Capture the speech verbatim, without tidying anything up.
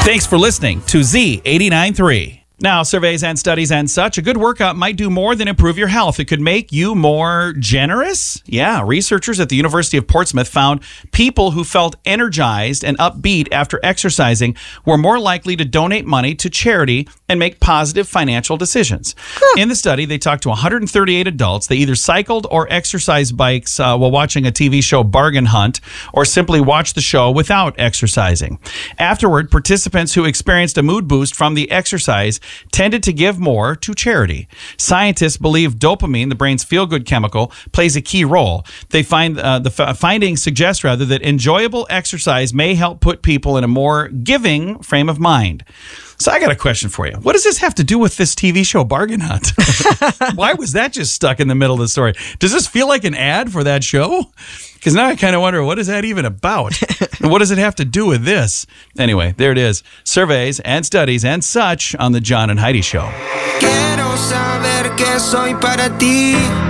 Thanks for listening to Z eighty-nine point three. Now, surveys and studies and such, a good workout might do more than improve your health. It could make you more generous. Yeah, researchers at the University of Portsmouth found people who felt energized and upbeat after exercising were more likely to donate money to charity and make positive financial decisions. Huh. In the study, they talked to one hundred thirty-eight adults. They either cycled or exercised bikes uh, while watching a T V show, Bargain Hunt, or simply watched the show without exercising. Afterward, participants who experienced a mood boost from the exercise tended to give more to charity. Scientists believe dopamine, the brain's feel-good chemical, plays a key role. They find uh, the f- findings suggest rather that enjoyable exercise may help put people in a more giving frame of mind. So I got a question for you. What does this have to do with this T V show, Bargain Hunt? Why was that just stuck in the middle of the story? Does this feel like an ad for that show? Because now I kind of wonder, what is that even about? And what does it have to do with this? Anyway, there it is. Surveys and studies and such on the John and Heidi Show. Quiero saber que soy para ti.